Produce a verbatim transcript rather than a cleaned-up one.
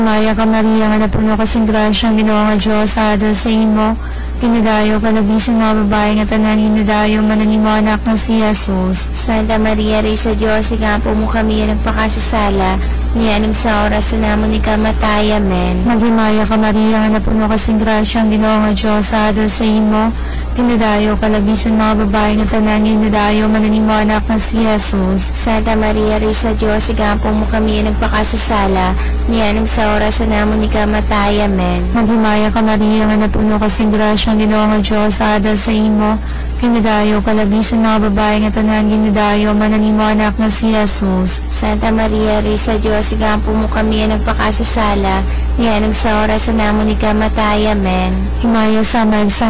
Maya ka Maria, nga napuno kasing grasya, ang Ginoo nga Diyos, adal sa imo, kinadayo kalabisan mga babae nga tanan kinadayo mananimo anak ng si Jesus. Santa Maria, Reysa Diyos, igapo mo kami nagpakasasala, nianong sa oras na namon ni kamatay. Amen. Maghimaya ka Maria, nga napuno kasing grasya, ang Ginoo nga Diyos, adal sa imo, kinadayo kalabisan mga babae nga tanan kinadayo mananimo anak ng si Jesus. Santa Maria, Reysa Diyos, igapo mo kami nagpakasasala, nianong sa oras na namon ni kamatay. Amen. Maghimaya ka Maria, nga napuno kasing grasya, ang Ginoo nga Diyos, adal sa imo, kinadayo kalabisan mga babae nga tanan kinadayo mananimo anak ng si Jesus. Santa Maria, Reysa Diyos, igapo mo kami nagpakasasala, nianong sa oras na namon ni kamatay. Amen. Himaya sa maysa